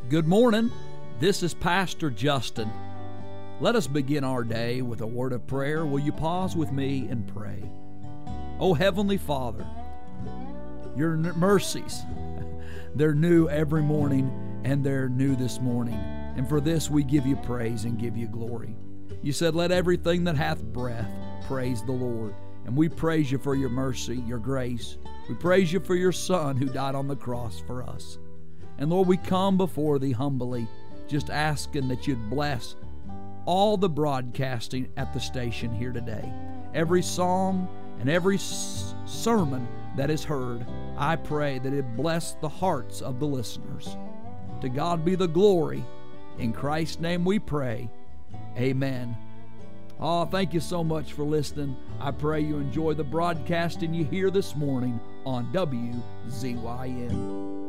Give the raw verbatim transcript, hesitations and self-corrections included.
Good morning. This is Pastor Justin. Let us begin our day with a word of prayer. Will you pause with me and pray? Oh, Heavenly Father, your n- mercies, they're new every morning, and they're new this morning. And for this we give you praise and give you glory. You said, let everything that hath breath praise the Lord. And we praise you for your mercy, your grace. We praise you for your Son who died on the cross for us. And Lord, we come before thee humbly, just asking that you'd bless all the broadcasting at the station here today. Every song and every s- sermon that is heard, I pray that it bless the hearts of the listeners. To God be the glory. In Christ's name we pray. Amen. Oh, thank you so much for listening. I pray you enjoy the broadcasting you hear this morning on W Z Y N.